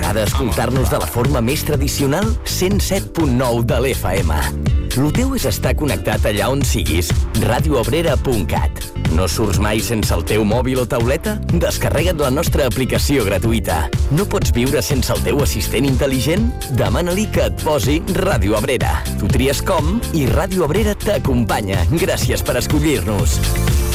t'agrada escoltar-nos de la forma més tradicional, 107.9 de l'FM. Lo teu és estar connectat allà on siguis. radioabrera.cat. No surts mai sense el teu mòbil o tauleta? Descarrega't la nostra aplicació gratuïta. No pots viure sense el teu assistent intel·ligent? Demana-li que et posi Ràdio Abrera. Tu tries com i Ràdio Abrera t'acompanya. Gràcies per escollir-nos.